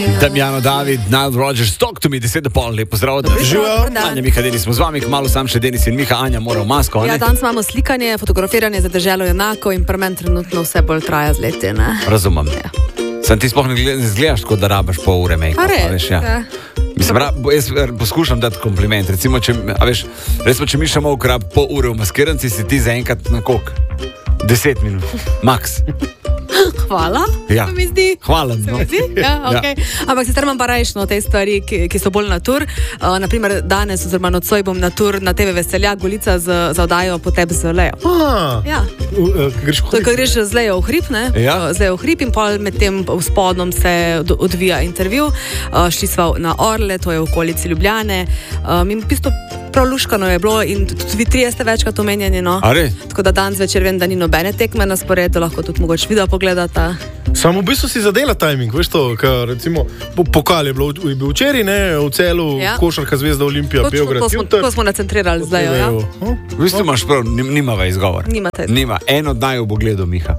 Damjano David, Nile Rodgers, Talk to me, 10:30, lepo zdrav. Živijo. Anja, Miha, Denis smo z vami, kmalu sam še Denis in Miha, Anja mora v masko. Ja, danes imamo slikanje, fotografiranje za deželo enako in pri meni trenutno vse bolj traja z leti. Razumem. Ja. Sam ti sploh ne izgledaš, kot da rabaš pol ure make-upa, veš, ja. Ja. Mislim, jaz poskušam dati kompliment. Recimo, če Miša Molk rab pol ure v maskiranci, si ti zaenkrat na koliko? 10 minut, max. Hvala, Ja. se mi zdi. Hvala. Se No. mi zdi? Ja, okay. Ampak sicer imam pa rajšno te stvari, ki so bolj natur. Naprimer, danes oziroma nocoj bom natur na TV Veseljak, Golica za oddajo Potep z Lejo. Ja. To je, ko greš z Lejo v hrib, ne? Ja. Z Lejo v hrib in pol med tem spodnom se odvija intervju. Šli sva na Orle, to je v okolici Ljubljane. In v bistvu prav luškano je bilo in tudi vi trije ste večkrat omenjeni, no. A re? Tako da danes večer vem, da ni nobene tekme na sporedu, lahko tudi mogoče video pogledata. Samo v bistvu si zadela timing, veš to, ker recimo pokal je bil včeraj, ne, v Celu, Ja. Košarka Zvezda Olimpija, Beograd. To smo nacentrirali zdaj, ja. V bistvu imaš prav, nimava izgovor. Nimate. Nima, eno od naju bo gledal Miha.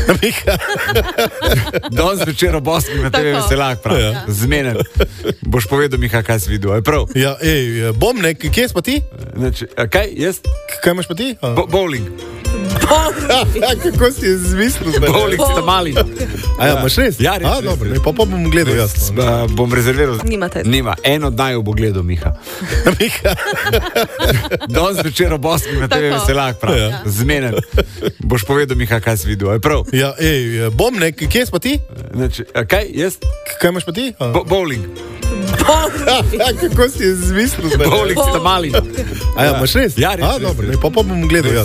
Danes večer ob 8 na TV Tako. Veseljak, prav. Ja. Zmenen. Boš povedal Miha, kaj si videl, je prav. Ja, bom, ne, kje si pa ti? Znači, kaj, jaz? Kaj imaš pa ti? Bowling. Kako si je zmislil zdaj? Bowling sta mali. Ja, imaš res? Ja, res, res, dobro, res. ne, pa bom gledal jaz. Bom rezerviral. Nimate. Nima, eno od naju bo gledal Miha. Danes večer ob 8 na TV Tako. Veseljak, prav. Ja. Zmenen. Boš povedal Miha, kaj si videl, je prav. Ja, bom, ne, kje si pa ti? Znači, kaj, jaz? Kaj imaš pa ti? Bowling. Kako si je zmislil zdaj? Bowling sta mali. Ja, imaš res? Ja, res, res, dobro, res. ne, pa bom gledal jaz.